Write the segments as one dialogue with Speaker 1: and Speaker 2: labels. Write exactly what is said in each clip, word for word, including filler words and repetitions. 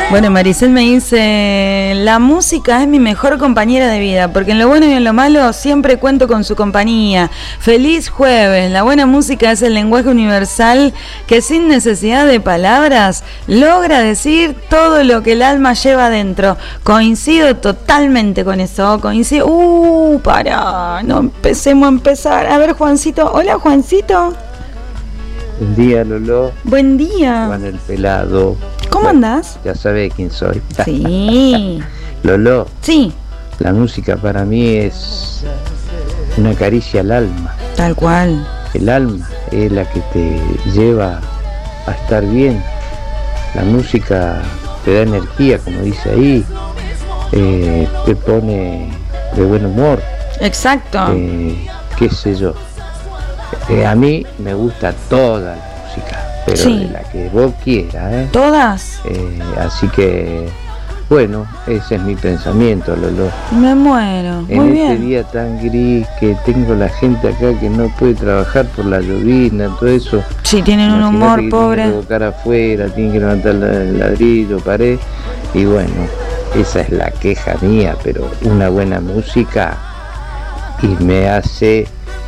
Speaker 1: Bueno, Maricel me dice, la música es mi mejor compañera de vida, porque en lo bueno y en lo malo siempre cuento con su compañía. Feliz jueves, la buena música es el lenguaje universal que sin necesidad de palabras logra decir todo lo que el alma lleva adentro. Coincido totalmente con eso, coincido. Uh, pará, no empecemos a empezar. A ver, Juancito, hola Juancito.
Speaker 2: Buen día, Lolo.
Speaker 1: Buen día.
Speaker 2: Juan el Pelado.
Speaker 1: ¿Cómo
Speaker 2: ya,
Speaker 1: andás?
Speaker 2: Ya sabés quién soy.
Speaker 1: Sí.
Speaker 2: Lolo.
Speaker 1: Sí.
Speaker 2: La música para mí es una caricia al alma.
Speaker 1: Tal cual.
Speaker 2: El alma es la que te lleva a estar bien. La música te da energía, como dice ahí. Eh, te pone de buen humor.
Speaker 1: Exacto.
Speaker 2: Eh, qué sé yo. Eh, a mí me gusta toda la música, pero
Speaker 1: sí.
Speaker 2: de la que vos quieras, ¿eh?
Speaker 1: ¿Todas?
Speaker 2: Eh, así que, bueno, ese es mi pensamiento, Lolo.
Speaker 1: Me muero.
Speaker 2: En
Speaker 1: Muy
Speaker 2: este
Speaker 1: bien.
Speaker 2: día tan gris que tengo la gente acá que no puede trabajar por la llovizna, todo eso.
Speaker 1: Sí, tienen un
Speaker 2: Imagínate
Speaker 1: humor
Speaker 2: que
Speaker 1: pobre.
Speaker 2: tienen que tocar afuera, tienen que levantar el ladrillo, pared, y bueno, esa es la queja mía, pero una buena música y me hace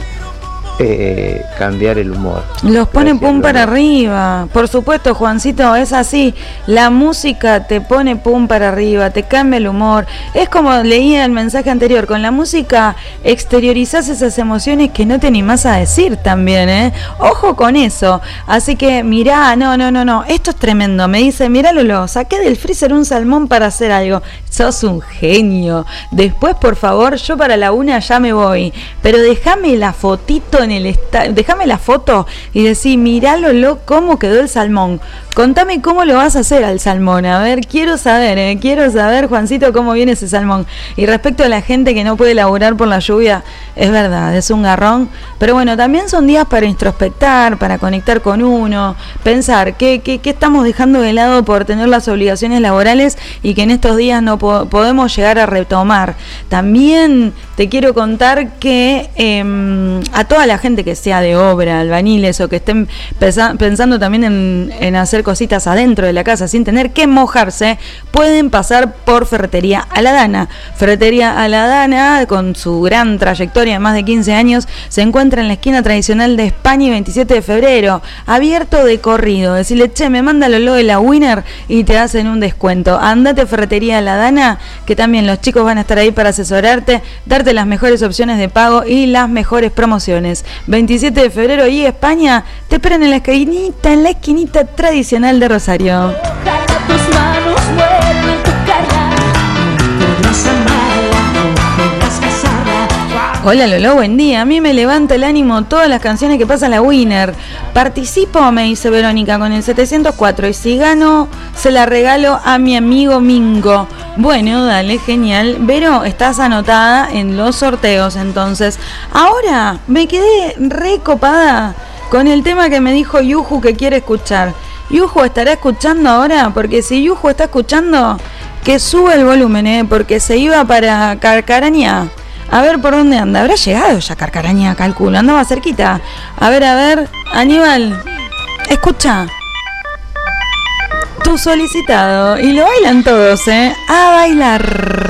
Speaker 2: Eh, cambiar el humor.
Speaker 1: Los pone
Speaker 2: Gracias,
Speaker 1: pum
Speaker 2: Lola.
Speaker 1: para arriba. Por supuesto, Juancito, es así. La música te pone pum para arriba, te cambia el humor. Es como leía el mensaje anterior, con la música exteriorizás esas emociones que no te animás a decir también, ¿eh? Ojo con eso. Así que mirá, no, no, no, no, esto es tremendo. Me dice, mirá Lolo, saqué del freezer un salmón para hacer algo. Sos un genio. Después, por favor, yo para la una ya me voy. Pero déjame la fotito en el esta- déjame la foto y decí, mirá Lolo cómo quedó el salmón. Contame cómo lo vas a hacer al salmón. A ver, quiero saber, eh, quiero saber, Juancito, cómo viene ese salmón. Y respecto a la gente que no puede laburar por la lluvia, es verdad, es un garrón. Pero bueno, también son días para introspectar, para conectar con uno, pensar qué, qué, qué estamos dejando de lado por tener las obligaciones laborales y que en estos días no po- podemos llegar a retomar. También te quiero contar que eh, a toda la gente que sea de obra, albañiles o que estén pesa- pensando también en, en hacer cositas adentro de la casa sin tener que mojarse, pueden pasar por Ferretería Aladana. Ferretería Aladana, con su gran trayectoria de más de quince años, se encuentra en la esquina tradicional de España y veintisiete de febrero, abierto de corrido. Decirle, che, me manda lo de la Winner y te hacen un descuento. Andate a Ferretería Aladana, que también los chicos van a estar ahí para asesorarte, darte las mejores opciones de pago y las mejores promociones. veintisiete de febrero y España te esperan en la esquinita, en la esquinita tradicional de Rosario.
Speaker 3: Tus manos mueven tu cara, podrás amarla, podrás casarla.
Speaker 1: Hola Lolo, buen día. A mí me levanta el ánimo todas las canciones que pasa la Winner. Participo, me dice Verónica, con el setecientos cuatro y si gano se la regalo a mi amigo Mingo. Bueno, dale, genial. Vero, estás anotada en los sorteos entonces. Ahora me quedé recopada con el tema que me dijo Yuju que quiere escuchar. Yuju estará escuchando ahora, porque si Yuju está escuchando, que sube el volumen, ¿eh? Porque se iba para Carcaraña. A ver por dónde anda. ¿Habrá llegado ya Carcaraña? Calculo, andaba cerquita. A ver, a ver, Aníbal, escucha. Tu solicitado. Y lo bailan todos, ¿eh? A bailar.